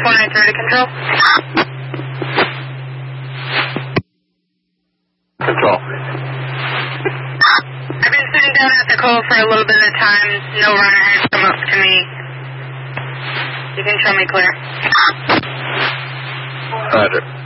493 to control. Control. I've been sitting down at the cove for a little bit of time. No runner has come up to me. You can show me clear. Roger.